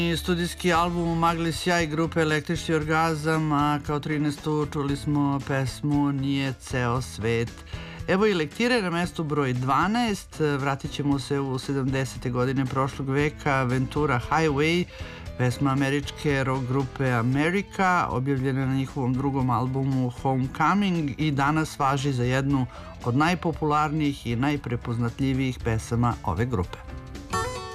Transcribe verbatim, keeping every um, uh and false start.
Studijski album Magli sjaj grupe Električni orgazam, a kao trinaestu čuli smo pesmu Nije ceo svet. Evo i lektire na mestu broj dvanaest, vratit ćemo se u sedamdesete godine prošlog veka, Ventura Highway, pesma američke rock grupe America, objavljena na njihovom drugom albumu Homecoming i danas važi za jednu od najpopularnijih i najprepoznatljivijih pesama ove grupe.